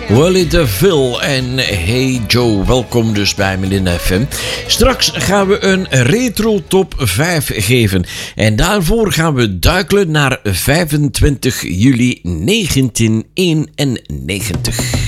Willie DeVille en Hey Joe, welkom dus bij Melinda FM. Straks gaan we een retro top 5 geven. En daarvoor gaan we duikelen naar 25 juli 1991.